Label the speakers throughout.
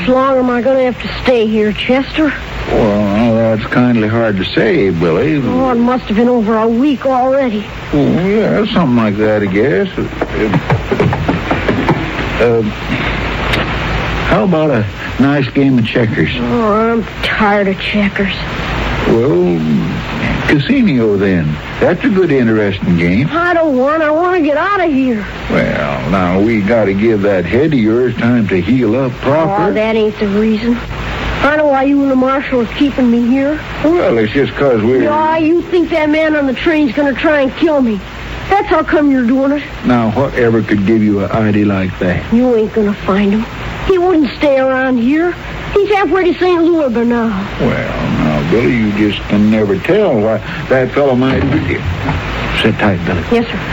Speaker 1: much longer am I going to have to stay here, Chester?
Speaker 2: Well, that's kindly hard to say, Billy.
Speaker 1: Oh, it must have been over a week already.
Speaker 2: Well, yeah, something like that, I guess. How about a nice game of checkers?
Speaker 1: Oh, I'm tired of checkers.
Speaker 2: Well, casino, then. That's a good, interesting game.
Speaker 1: I don't want. I want to get out of here.
Speaker 2: Well, now, we got to give that head of yours time to heal up proper.
Speaker 1: Oh, that ain't the reason. I know why you and the marshal are keeping me here.
Speaker 2: Well, it's just because we're...
Speaker 1: Yeah, you think that man on the train's going to try and kill me. That's how come you're doing it.
Speaker 2: Now, whatever could give you an idea like that?
Speaker 1: You ain't going to find him. He wouldn't stay around here. He's halfway to St. Louis by now.
Speaker 2: Well, now, Billy, you just can never tell why that fellow might be... Sit tight, Billy.
Speaker 1: Yes, sir.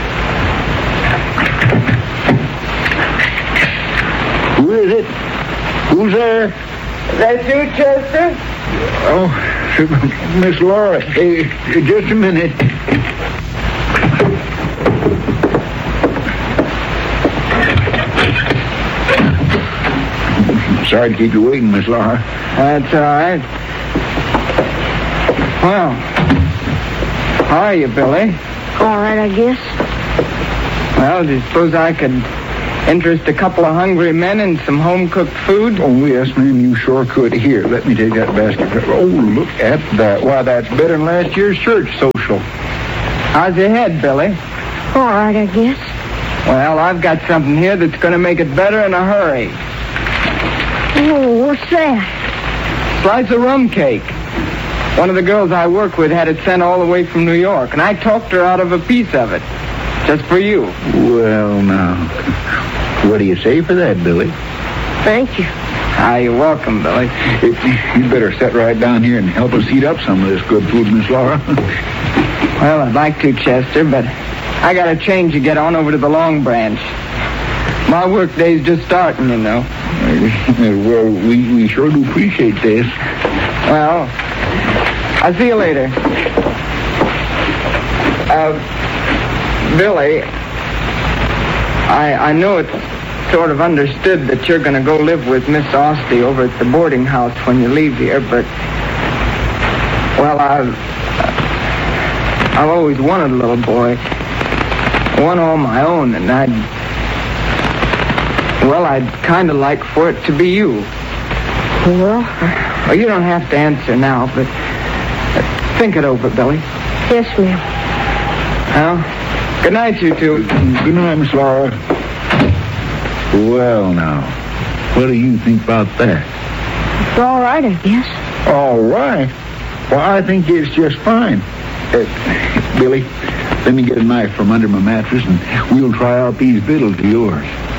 Speaker 2: Who is it? Who's there?
Speaker 3: That's you, Chester?
Speaker 2: Oh, Miss Laura. Hey, just a minute. Sorry to keep you waiting, Miss Laura.
Speaker 3: That's all right. Well, how are you, Billy?
Speaker 1: All right, I guess.
Speaker 3: Well, do you suppose I could interest a couple of hungry men in some home-cooked food?
Speaker 2: Oh, yes, ma'am, you sure could. Here, let me take that basket. Oh, look at that. Why, that's better than last year's church social.
Speaker 3: How's your head, Billy?
Speaker 1: All right, I guess.
Speaker 3: Well, I've got something here that's going to make it better in a hurry.
Speaker 1: Oh, what's that?
Speaker 3: Slice of rum cake. One of the girls I work with had it sent all the way from New York, and I talked her out of a piece of it. Just for you.
Speaker 2: Well, now, what do you say for that, Billy?
Speaker 1: Thank you.
Speaker 3: You're welcome, Billy.
Speaker 2: You better sit right down here and help us heat up some of this good food, Miss Laura.
Speaker 3: Well, I'd like to, Chester, but I got a change to get on over to the Long Branch. My work day's just starting, you know.
Speaker 2: Well, we sure do appreciate this.
Speaker 3: Well, I'll see you later. Billy, I know it's sort of understood that you're going to go live with Miss Austin over at the boarding house when you leave here, but... Well, I've always wanted a little boy. One all my own, and I'd kind of like for it to be you.
Speaker 1: Well,
Speaker 3: you don't have to answer now, but think it over, Billy.
Speaker 1: yes, ma'am.
Speaker 3: Well, good night, you two.
Speaker 2: Good night, Miss Laura. Well, now, what do you think about that?
Speaker 1: It's all right, I guess.
Speaker 2: All right. Well, I think it's just fine. Billy, let me get a knife from under my mattress, and we'll try out these victuals of yours.